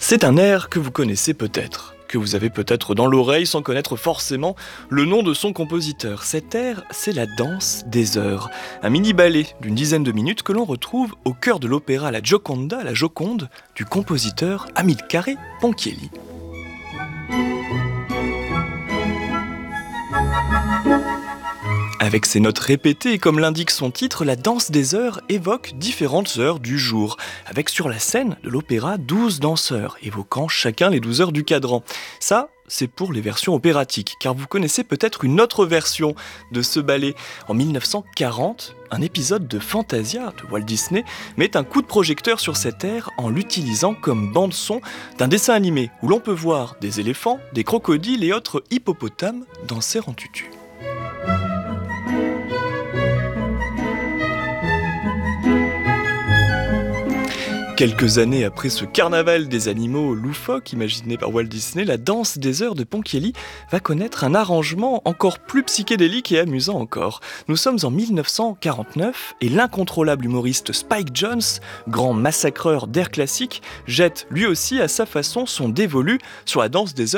C'est un air que vous connaissez peut-être, que vous avez peut-être dans l'oreille sans connaître forcément le nom de son compositeur. Cet air, c'est la danse des heures, un mini-ballet d'une dizaine de minutes que l'on retrouve au cœur de l'opéra La Gioconda, la Joconde, du compositeur Amilcare Ponchielli. Avec ses notes répétées et comme l'indique son titre, la danse des heures évoque différentes heures du jour, avec sur la scène de l'opéra 12 danseurs, évoquant chacun les 12 heures du cadran. Ça, c'est pour les versions opératiques, car vous connaissez peut-être une autre version de ce ballet. En 1940, un épisode de Fantasia de Walt Disney met un coup de projecteur sur cet air en l'utilisant comme bande-son d'un dessin animé, où l'on peut voir des éléphants, des crocodiles et autres hippopotames danser en tutu. Quelques années après ce carnaval des animaux loufoques imaginé par Walt Disney, la danse des heures de Ponchielli va connaître un arrangement encore plus psychédélique et amusant encore. Nous sommes en 1949 et l'incontrôlable humoriste Spike Jonze, grand massacreur d'air classique, jette lui aussi à sa façon son dévolu sur la danse des heures.